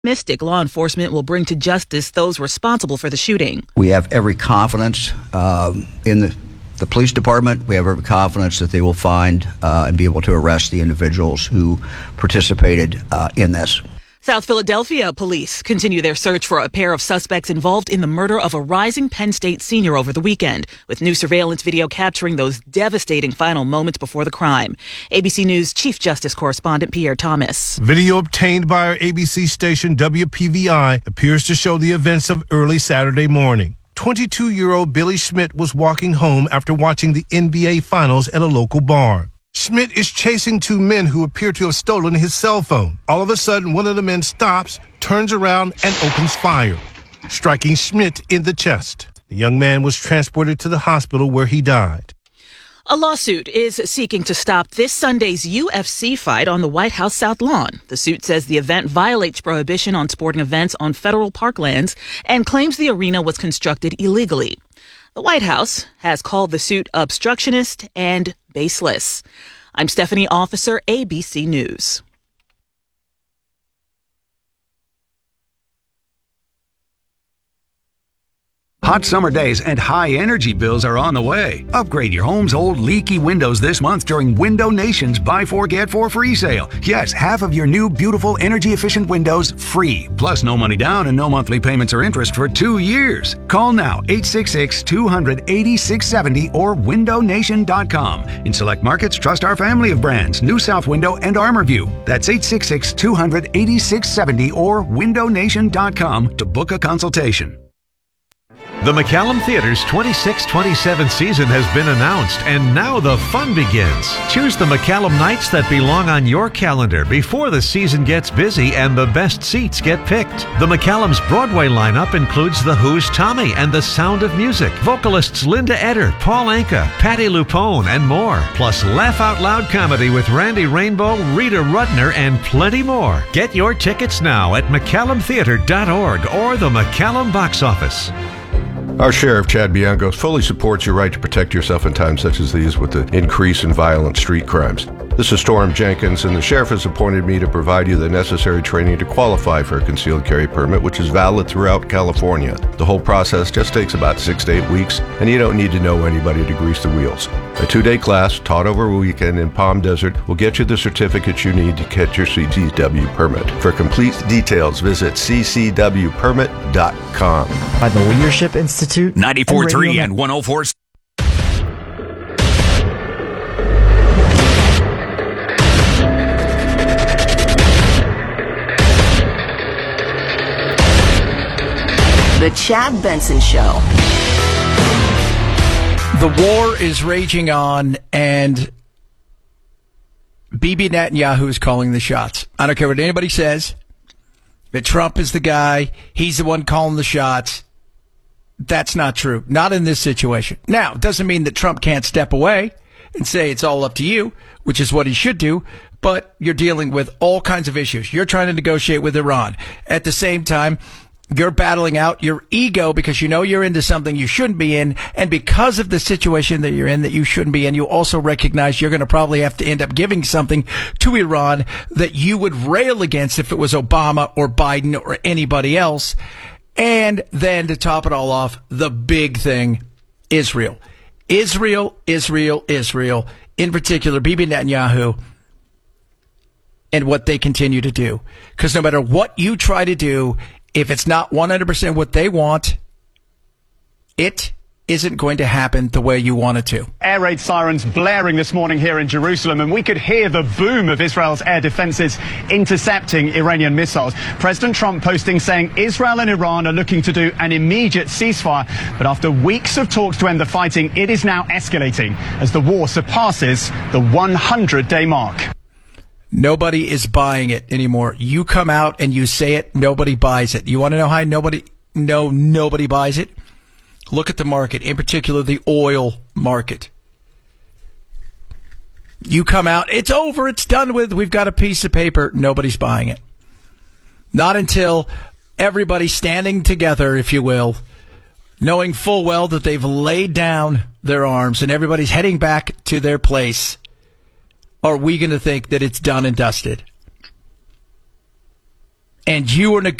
Mystic law enforcement will bring to justice those responsible for the shooting. We have every confidence in the police department. We have every confidence that they will find and be able to arrest the individuals who participated in this. South Philadelphia police continue their search for a pair of suspects involved in the murder of a rising Penn State senior over the weekend, with new surveillance video capturing those devastating final moments before the crime. ABC News Chief Justice Correspondent Pierre Thomas. Video obtained by our ABC station WPVI appears to show the events of early Saturday morning. 22-year-old Billy Schmidt was walking home after watching the NBA Finals at a local bar. Schmidt is chasing two men who appear to have stolen his cell phone. All of a sudden, one of the men stops, turns around, and opens fire, striking Schmidt in the chest. The young man was transported to the hospital where he died. A lawsuit is seeking to stop this Sunday's UFC fight on the White House South Lawn. The suit says the event violates prohibition on sporting events on federal parklands and claims the arena was constructed illegally. The White House has called the suit obstructionist and baseless. I'm Stephanie Officer, ABC News. Hot summer days and high energy bills are on the way. Upgrade your home's old leaky windows this month during Window Nation's Buy 4 Get 4 free sale. Yes, half of your new beautiful energy efficient windows free. Plus no money down and no monthly payments or interest for 2 years. Call now 866-200-8670 or windownation.com. In select markets, trust our family of brands, New South Window and ArmorView. That's 866-200-8670 or windownation.com to book a consultation. The McCallum Theater's 26-27 season has been announced, and now the fun begins. Choose the McCallum nights that belong on your calendar before the season gets busy and the best seats get picked. The McCallum's Broadway lineup includes The Who's Tommy and The Sound of Music, vocalists Linda Eder, Paul Anka, Patti LuPone, and more. Plus laugh out loud comedy with Randy Rainbow, Rita Rudner, and plenty more. Get your tickets now at McCallumtheater.org or the McCallum box office. Our Sheriff, Chad Bianco, fully supports your right to protect yourself in times such as these with the increase in violent street crimes. This is Storm Jenkins, and the Sheriff has appointed me to provide you the necessary training to qualify for a concealed carry permit, which is valid throughout California. The whole process just takes about 6 to 8 weeks, and you don't need to know anybody to grease the wheels. A 2-day class taught over a weekend in Palm Desert will get you the certificates you need to get your CCW permit. For complete details, visit ccwpermit.com. By the Leadership Institute, 94.3 and 104. The Chad Benson Show. The war is raging on, and Bibi Netanyahu is calling the shots. I don't care what anybody says, that Trump is the guy, he's the one calling the shots. That's not true. Not in this situation. Now, it doesn't mean that Trump can't step away and say it's all up to you, which is what he should do, but you're dealing with all kinds of issues. You're trying to negotiate with Iran. At the same time, you're battling out your ego because you know you're into something you shouldn't be in, and because of the situation that you're in that you shouldn't be in, you also recognize you're going to probably have to end up giving something to Iran that you would rail against if it was Obama or Biden or anybody else. And then to top it all off, the big thing, Israel. Israel. In particular, Bibi Netanyahu and what they continue to do. Because no matter what you try to do, if it's not 100% what they want, it isn't going to happen the way you want it to. Air raid sirens blaring this morning here in Jerusalem, and we could hear the boom of Israel's air defenses intercepting Iranian missiles. President Trump posting saying Israel and Iran are looking to do an immediate ceasefire, but after weeks of talks to end the fighting, it is now escalating as the war surpasses the 100-day mark. Nobody is buying it anymore. You come out and you say it, nobody buys it. You want to know how nobody buys it? Look at the market, in particular the oil market. You come out, it's over, it's done with, we've got a piece of paper. Nobody's buying it. Not until everybody's standing together, if you will, knowing full well that they've laid down their arms and everybody's heading back to their place. Are we going to think that it's done and dusted? and you were